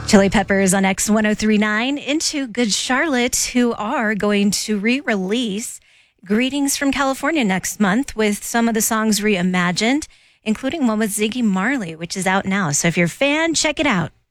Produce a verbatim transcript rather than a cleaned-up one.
Chili Peppers on X ten thirty-nine into Good Charlotte, who are going to re-release Greetings from California next month with some of the songs reimagined, including one with Ziggy Marley, which is out now. So if you're a fan, check it out.